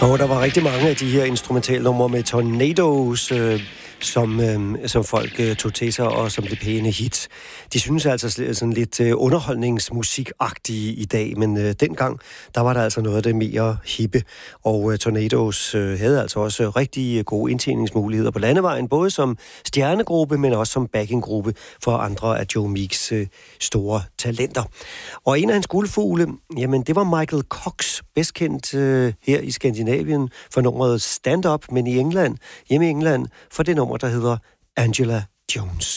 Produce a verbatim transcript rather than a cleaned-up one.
Og der var rigtig mange af de her instrumentalnumre med Tornadoes, øh, som, øh, som folk øh, tog til sig, og som det pæne hit. De synes altså sådan lidt øh, underholdningsmusikagtige i dag, men øh, dengang, der var der altså noget af det mere hippe. Og øh, Tornadoes øh, havde altså også rigtig gode indtjeningsmuligheder på landevejen, både som stjernegruppe, men også som backinggruppe for andre af Joe Meeks øh, store talenter. Og en af hans guldfugle, jamen det var Michael Cox, bedst kendt øh, her i Skandinavien for nummeret Stand Up, men i England, hjemme i England, for det nummer, der hedder Angela Jones.